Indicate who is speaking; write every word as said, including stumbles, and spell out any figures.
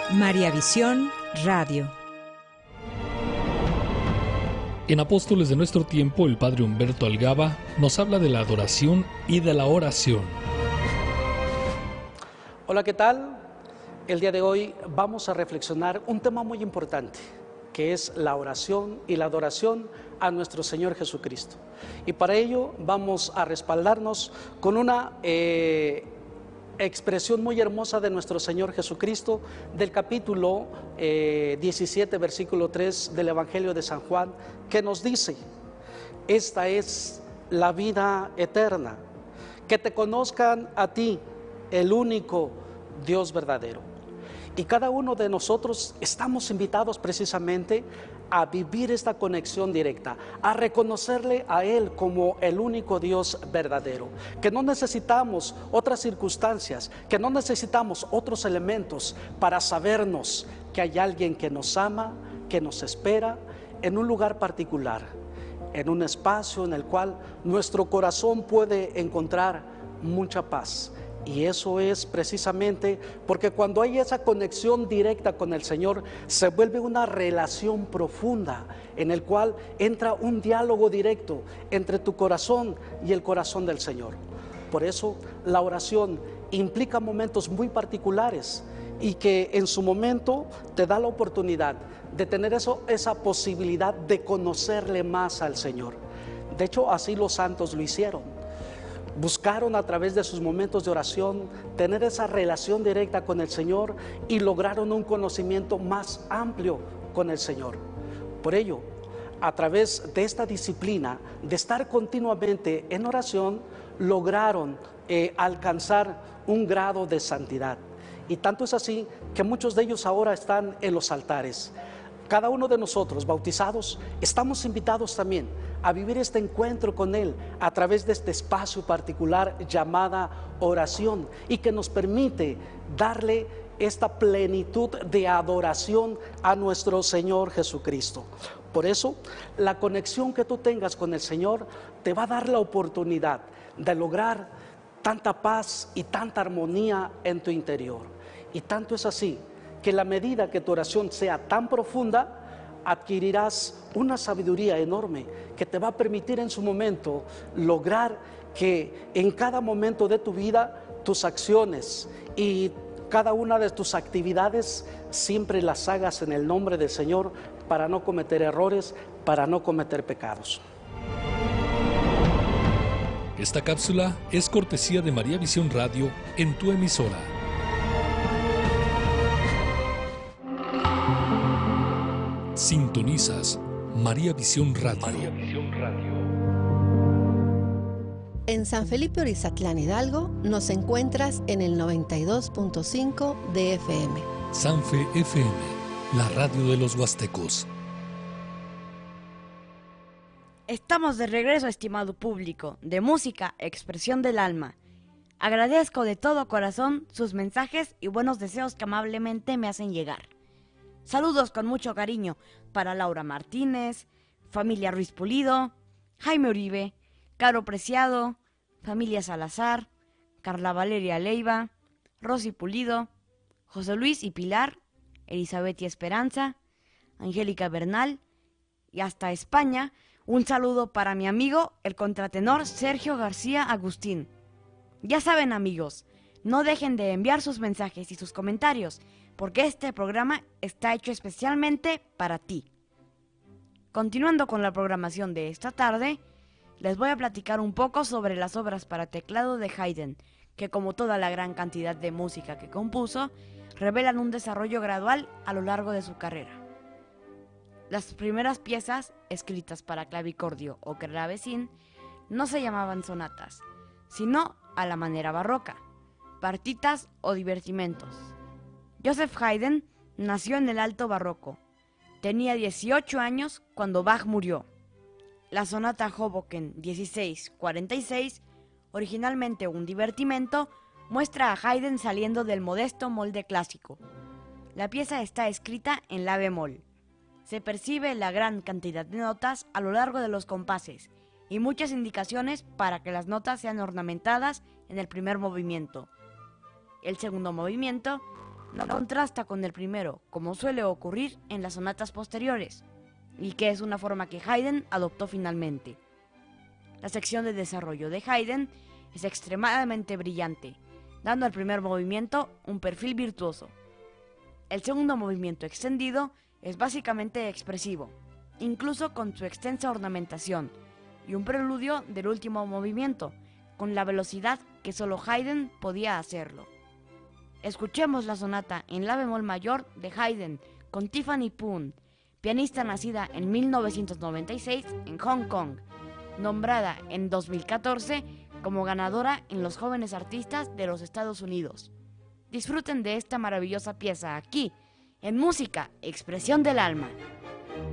Speaker 1: María Visión Radio.
Speaker 2: En Apóstoles de nuestro tiempo, el padre Humberto Algaba nos habla de la adoración y de la oración.
Speaker 3: Hola, ¿qué tal? El día de hoy vamos a reflexionar un tema muy importante, que es la oración y la adoración a nuestro Señor Jesucristo. Y para ello vamos a respaldarnos con una eh, expresión muy hermosa de nuestro Señor Jesucristo, del capítulo eh, diecisiete, versículo tres del Evangelio de San Juan, que nos dice: esta es la vida eterna, que te conozcan a ti, el único Dios verdadero. Y cada uno de nosotros estamos invitados precisamente a vivir esta conexión directa, a reconocerle a Él como el único Dios verdadero, que no necesitamos otras circunstancias, que no necesitamos otros elementos para sabernos que hay alguien que nos ama, que nos espera en un lugar particular, en un espacio en el cual nuestro corazón puede encontrar mucha paz. Y eso es precisamente porque cuando hay esa conexión directa con el Señor, se vuelve una relación profunda en el cual entra un diálogo directo entre tu corazón y el corazón del Señor. Por eso la oración implica momentos muy particulares y que en su momento te da la oportunidad de tener eso, esa posibilidad de conocerle más al Señor. De hecho, así los santos lo hicieron. Buscaron a través de sus momentos de oración tener esa relación directa con el Señor y lograron un conocimiento más amplio con el Señor. Por ello, a través de esta disciplina de estar continuamente en oración, lograron eh, alcanzar un grado de santidad. Y tanto es así que muchos de ellos ahora están en los altares. Cada uno de nosotros, bautizados, estamos invitados también a vivir este encuentro con Él a través de este espacio particular llamada oración, y que nos permite darle esta plenitud de adoración a nuestro Señor Jesucristo. Por eso, la conexión que tú tengas con el Señor te va a dar la oportunidad de lograr tanta paz y tanta armonía en tu interior. Y tanto es así que en la medida que tu oración sea tan profunda, adquirirás una sabiduría enorme que te va a permitir en su momento lograr que en cada momento de tu vida tus acciones y cada una de tus actividades siempre las hagas en el nombre del Señor, para no cometer errores, para no cometer pecados.
Speaker 2: Esta cápsula es cortesía de María Visión Radio en tu emisora. Sintonizas María Visión Radio. María Visión Radio.
Speaker 4: En San Felipe Orizatlán, Hidalgo, nos encuentras en el noventa y dos punto cinco de F M.
Speaker 2: Sanfe F M, la radio de los huastecos.
Speaker 5: Estamos de regreso, estimado público de Música, Expresión del Alma. Agradezco de todo corazón sus mensajes y buenos deseos que amablemente me hacen llegar. Saludos con mucho cariño para Laura Martínez, familia Ruiz Pulido, Jaime Uribe, Caro Preciado, familia Salazar, Carla Valeria Leiva, Rosy Pulido, José Luis y Pilar, Elizabeth y Esperanza, Angélica Bernal, y hasta España, un saludo para mi amigo, el contratenor Sergio García Agustín. Ya saben, amigos, no dejen de enviar sus mensajes y sus comentarios, porque este programa está hecho especialmente para ti. Continuando con la programación de esta tarde, les voy a platicar un poco sobre las obras para teclado de Haydn, que como toda la gran cantidad de música que compuso, revelan un desarrollo gradual a lo largo de su carrera. Las primeras piezas, escritas para clavicordio o clavecín, no se llamaban sonatas, sino a la manera barroca, partitas o divertimentos. Joseph Haydn nació en el Alto Barroco. Tenía dieciocho años cuando Bach murió. La sonata Hoboken dieciséis cuarenta y seis, originalmente un divertimento, muestra a Haydn saliendo del modesto molde clásico. La pieza está escrita en la bemol. Se percibe la gran cantidad de notas a lo largo de los compases y muchas indicaciones para que las notas sean ornamentadas en el primer movimiento. El segundo movimiento no contrasta con el primero, como suele ocurrir en las sonatas posteriores, y que es una forma que Haydn adoptó finalmente. La sección de desarrollo de Haydn es extremadamente brillante, dando al primer movimiento un perfil virtuoso. El segundo movimiento extendido es básicamente expresivo, incluso con su extensa ornamentación, y un preludio del último movimiento, con la velocidad que solo Haydn podía hacerlo. Escuchemos la sonata en la bemol mayor de Haydn con Tiffany Poon, pianista nacida en mil novecientos noventa y seis en Hong Kong, nombrada en dos mil catorce como ganadora en los Jóvenes Artistas de los Estados Unidos. Disfruten de esta maravillosa pieza aquí, en Música, Expresión del Alma.